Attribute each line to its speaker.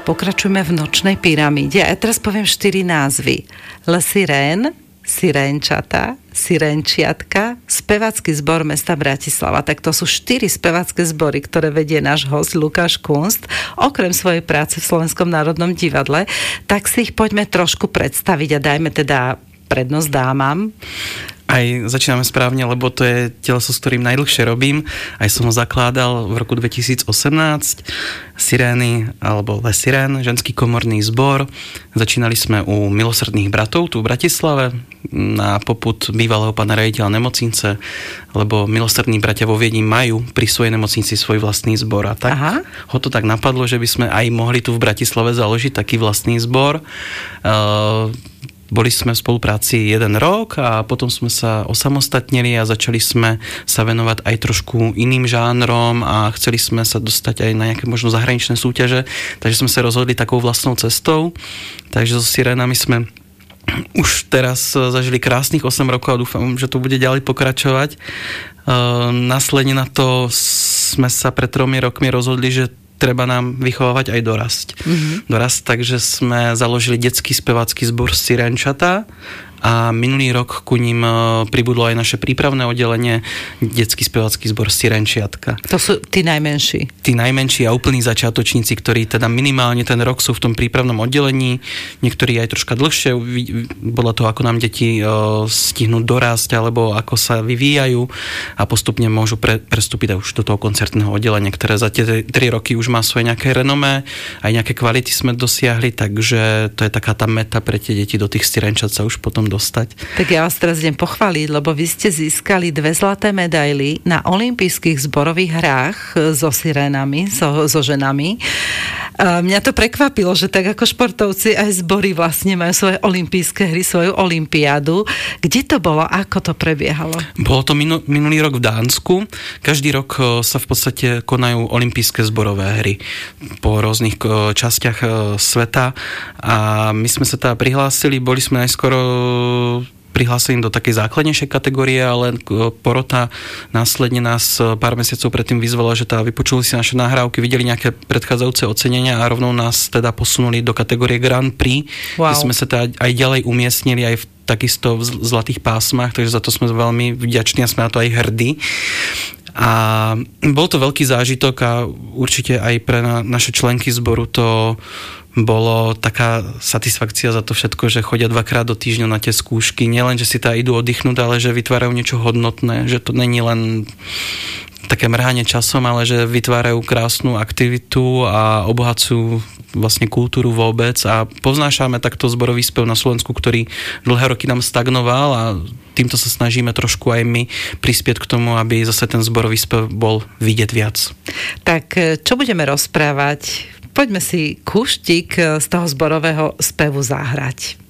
Speaker 1: pokračujeme v Nočnej pyramíde. A ja teraz poviem 4 názvy. Le Sirène, Sirenčata, Sirenčiatka, spevácky zbor mesta Bratislava. Tak to sú 4 spevácké zbory, ktoré vedie náš host Lukáš Kunst, okrem svojej práce v Slovenskom národnom divadle. Tak si ich poďme trošku predstaviť a dajme teda prednosť dámam.
Speaker 2: Aj začíname správne, lebo to je teleso, s ktorým najdlhšie robím. Aj som ho zakládal v roku 2018. Sirény, alebo Le Sirène, ženský komorný zbor. Začínali sme u Milosrdných bratov tu v Bratislave na popud bývalého pána riaditeľa nemocnice, lebo Milosrdní bratia vo Viedni majú pri svojej nemocnici svoj vlastný zbor. A tak ho to tak napadlo, že by sme aj mohli tu v Bratislave založiť taký vlastný zbor. Boli sme v spolupráci 1 rok a potom sme sa osamostatnili a začali sme sa venovať aj trošku iným žánrom a chceli sme sa dostať aj na nejaké možno zahraničné súťaže, takže sme sa rozhodli takou vlastnou cestou. Takže so Sirénami sme už teraz zažili krásnych 8 rokov a dúfam, že to bude ďalej pokračovať. Následne na to sme sa pred 3 rokmi rozhodli, že treba nám vychovávať aj dorast, takže sme založili detský spevácky zbor Sirenčata a minulý rok ku ním pribudlo aj naše prípravné oddelenie, detský spevácky zbor Sirenčiatka.
Speaker 1: To sú tí najmenší.
Speaker 2: Tí najmenší a úplní začiatočníci, ktorí teda minimálne ten rok sú v tom prípravnom oddelení, niektorí aj troška dlhšie, podľa toho, ako nám deti stihnú dorásť, alebo ako sa vyvíjajú a postupne môžu prestúpiť už do toho koncertného oddelenia, ktoré za tie 3 roky už má svoje nejaké renomé, aj nejaké kvality sme dosiahli, takže to je taká tá meta pre tie deti do tých Sirenčat sa už potom dostať. Tak
Speaker 1: ja vás teraz idem pochváliť, lebo vy ste získali 2 zlaté medaily na olympijských zborových hrách so sirénami, so ženami. Mňa to prekvapilo, že tak ako športovci aj zbory vlastne majú svoje olympijské hry, svoju olympiádu. Kde to bolo? Ako to prebiehalo?
Speaker 2: Bolo to minulý rok v Dánsku. Každý rok sa v podstate konajú olympijské zborové hry po rôznych častiach sveta a my sme sa teda prihlásili, boli sme najskôr prihlásení do takej základnejšej kategórie, ale porota následne nás pár mesiacov predtým vyzvala, že teda vypočuli si naše nahrávky, videli nejaké predchádzajúce ocenenia a rovnou nás teda posunuli do kategórie Grand Prix, kde sme sa teda aj ďalej umiestnili aj v takisto v zlatých pásmach, takže za to sme veľmi vďační a sme na to aj hrdí. A bol to veľký zážitok a určite aj pre naše členky zboru to bolo taká satisfakcia za to všetko, že chodia 2-krát do týždňa na tie skúšky. Nielen, že si teda idú oddychnúť, ale že vytvárajú niečo hodnotné, že to není len také mrhanie časom, ale že vytvárajú krásnu aktivitu a obohacujú vlastne kultúru vôbec a poznášame takto zborový spev na Slovensku, ktorý dlhé roky nám stagnoval a týmto sa snažíme trošku aj my prispieť k tomu, aby zase ten zborový spev bol vidieť viac.
Speaker 1: Tak čo budeme rozprávať? Poďme si kúštik z toho zborového spevu zahrať.